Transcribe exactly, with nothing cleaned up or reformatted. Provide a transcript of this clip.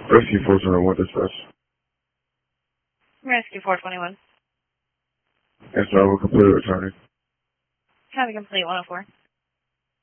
Rescue four twenty-one dispatch. Rescue four twenty-one. Yes, sir. I will complete returning. Have a complete one oh four.